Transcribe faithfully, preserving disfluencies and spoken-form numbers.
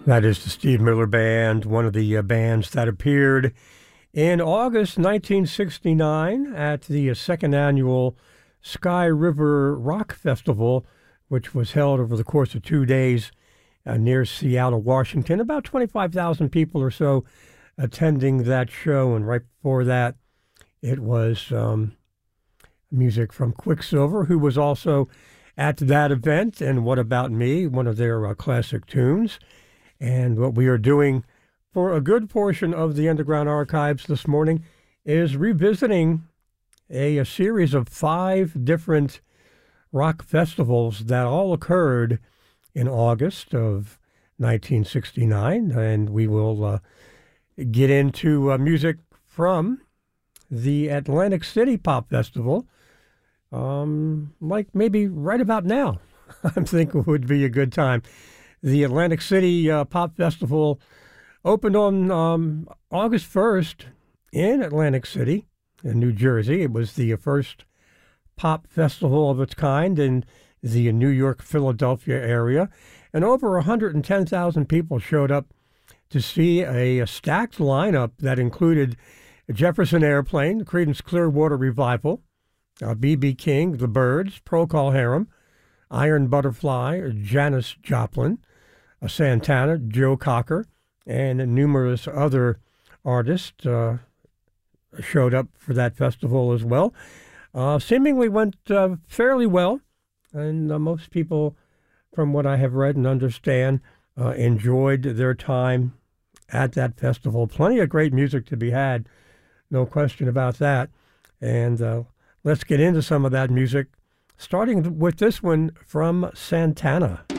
That is the Steve Miller Band, one of the uh, bands that appeared in August nineteen sixty-nine at the uh, second annual Sky River Rock Festival, which was held over the course of two days uh, near Seattle, Washington. About twenty-five thousand people or so attending that show, and right before that, it was um, music from Quicksilver, who was also at that event, and What About Me, one of their uh, classic tunes. And what we are doing for a good portion of the Underground Archives this morning is revisiting a, a series of five different rock festivals that all occurred in August of nineteen sixty-nine. And we will uh, get into uh, music from the Atlantic City Pop Festival, um, like maybe right about now. I'm thinking would be a good time. The Atlantic City uh, Pop Festival opened on um, August first in Atlantic City, in New Jersey. It was the first pop festival of its kind in the New York, Philadelphia area. And over one hundred ten thousand people showed up to see a, a stacked lineup that included Jefferson Airplane, Creedence Clearwater Revival, uh, B B King, The Byrds, Procol Harum, Iron Butterfly, Janis Joplin, uh, Santana, Joe Cocker, and numerous other artists uh, showed up for that festival as well. Uh, seemingly went uh, fairly well, and uh, most people, from what I have read and understand, uh, enjoyed their time at that festival. Plenty of great music to be had, no question about that. And uh, let's get into some of that music, starting with this one from Santana.